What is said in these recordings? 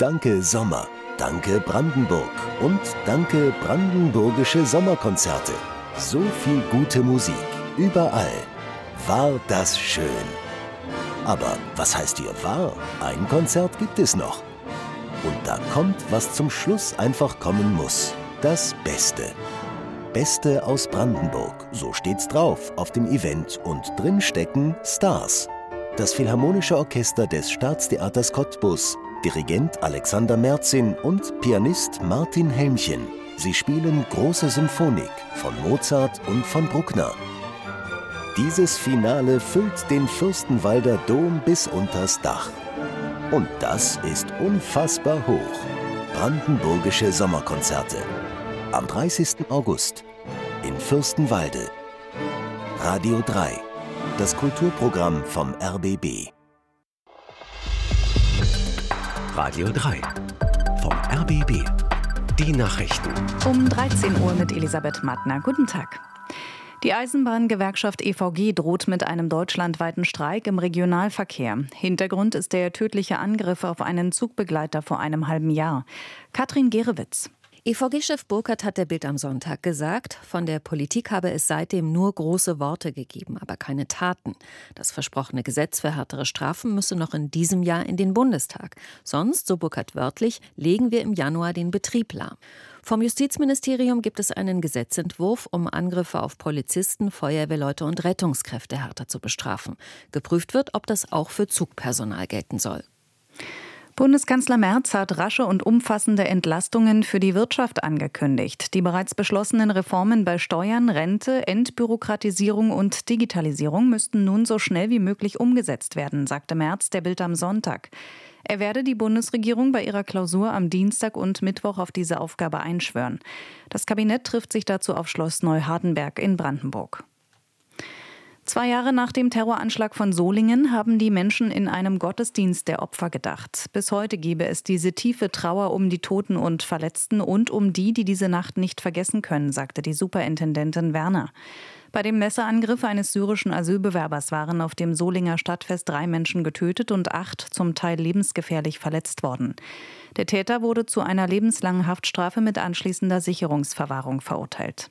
Danke Sommer, danke Brandenburg und danke Brandenburgische Sommerkonzerte. So viel gute Musik, überall. War das schön. Aber was heißt hier war? Ein Konzert gibt es noch. Und da kommt, was zum Schluss einfach kommen muss. Das Beste. Beste aus Brandenburg, so steht's drauf auf dem Event und drin stecken Stars. Das Philharmonische Orchester des Staatstheaters Cottbus, Dirigent Alexander Merzin und Pianist Martin Helmchen. Sie spielen große Symphonik von Mozart und von Bruckner. Dieses Finale füllt den Fürstenwalder Dom bis unters Dach. Und das ist unfassbar hoch. Brandenburgische Sommerkonzerte. Am 30. August in Fürstenwalde. Radio 3, das Kulturprogramm vom RBB. Radio 3 vom RBB. Die Nachrichten. Um 13 Uhr mit Elisabeth Mattner. Guten Tag. Die Eisenbahngewerkschaft EVG droht mit einem deutschlandweiten Streik im Regionalverkehr. Hintergrund ist der tödliche Angriff auf einen Zugbegleiter vor einem halben Jahr. Katrin Gerewitz. EVG-Chef Burkhardt hat der Bild am Sonntag gesagt, von der Politik habe es seitdem nur große Worte gegeben, aber keine Taten. Das versprochene Gesetz für härtere Strafen müsse noch in diesem Jahr in den Bundestag. Sonst, so Burkhardt wörtlich, legen wir im Januar den Betrieb lahm. Vom Justizministerium gibt es einen Gesetzentwurf, um Angriffe auf Polizisten, Feuerwehrleute und Rettungskräfte härter zu bestrafen. Geprüft wird, ob das auch für Zugpersonal gelten soll. Bundeskanzler Merz hat rasche und umfassende Entlastungen für die Wirtschaft angekündigt. Die bereits beschlossenen Reformen bei Steuern, Rente, Entbürokratisierung und Digitalisierung müssten nun so schnell wie möglich umgesetzt werden, sagte Merz der Bild am Sonntag. Er werde die Bundesregierung bei ihrer Klausur am Dienstag und Mittwoch auf diese Aufgabe einschwören. Das Kabinett trifft sich dazu auf Schloss Neuhardenberg in Brandenburg. 2 Jahre nach dem Terroranschlag von Solingen haben die Menschen in einem Gottesdienst der Opfer gedacht. Bis heute gebe es diese tiefe Trauer um die Toten und Verletzten und um die diese Nacht nicht vergessen können, sagte die Superintendentin Werner. Bei dem Messerangriff eines syrischen Asylbewerbers waren auf dem Solinger Stadtfest 3 Menschen getötet und 8 zum Teil lebensgefährlich verletzt worden. Der Täter wurde zu einer lebenslangen Haftstrafe mit anschließender Sicherungsverwahrung verurteilt.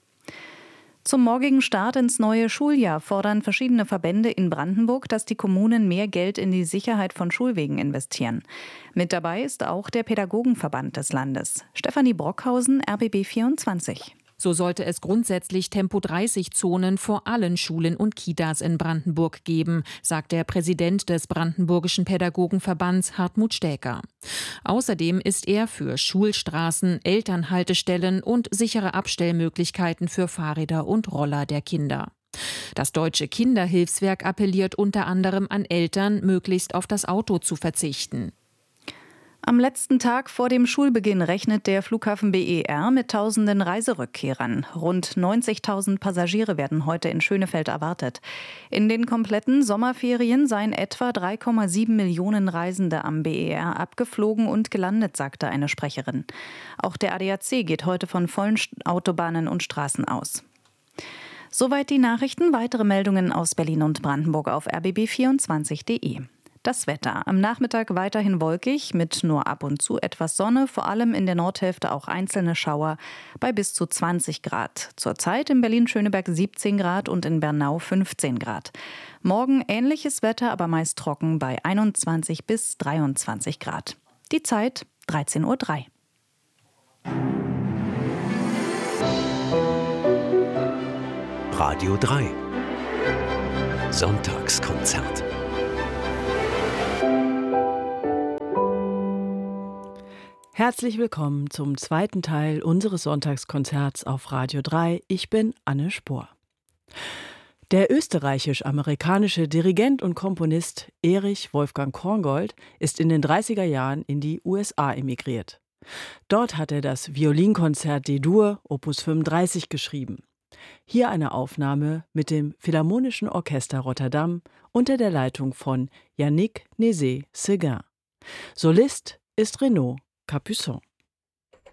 Zum morgigen Start ins neue Schuljahr fordern verschiedene Verbände in Brandenburg, dass die Kommunen mehr Geld in die Sicherheit von Schulwegen investieren. Mit dabei ist auch der Pädagogenverband des Landes. Stefanie Brockhausen, RBB 24. So sollte es grundsätzlich Tempo-30-Zonen vor allen Schulen und Kitas in Brandenburg geben, sagt der Präsident des Brandenburgischen Pädagogenverbands Hartmut Stäker. Außerdem ist er für Schulstraßen, Elternhaltestellen und sichere Abstellmöglichkeiten für Fahrräder und Roller der Kinder. Das Deutsche Kinderhilfswerk appelliert unter anderem an Eltern, möglichst auf das Auto zu verzichten. Am letzten Tag vor dem Schulbeginn rechnet der Flughafen BER mit tausenden Reiserückkehrern. Rund 90.000 Passagiere werden heute in Schönefeld erwartet. In den kompletten Sommerferien seien etwa 3,7 Millionen Reisende am BER abgeflogen und gelandet, sagte eine Sprecherin. Auch der ADAC geht heute von vollen Autobahnen und Straßen aus. Soweit die Nachrichten. Weitere Meldungen aus Berlin und Brandenburg auf rbb24.de. Das Wetter. Am Nachmittag weiterhin wolkig, mit nur ab und zu etwas Sonne, vor allem in der Nordhälfte auch einzelne Schauer bei bis zu 20 Grad. Zurzeit in Berlin-Schöneberg 17 Grad und in Bernau 15 Grad. Morgen ähnliches Wetter, aber meist trocken bei 21 bis 23 Grad. Die Zeit 13:03 Uhr. Radio 3 Sonntagskonzert. Herzlich willkommen zum zweiten Teil unseres Sonntagskonzerts auf Radio 3. Ich bin Anne Spohr. Der österreichisch-amerikanische Dirigent und Komponist Erich Wolfgang Korngold ist in den 30er Jahren in die USA emigriert. Dort hat er das Violinkonzert D-Dur Opus 35 geschrieben. Hier eine Aufnahme mit dem Philharmonischen Orchester Rotterdam unter der Leitung von Yannick Nézet-Séguin. Solist ist Renaud Capuçon.